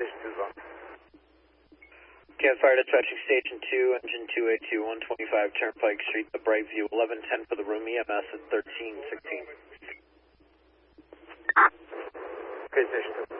Station 2's on. CAD Fire Dispatching Station 2, Engine 282, 125 Turnpike Street, the Brightview, 1110 for the room, EMS at 1316. Okay, Station 2.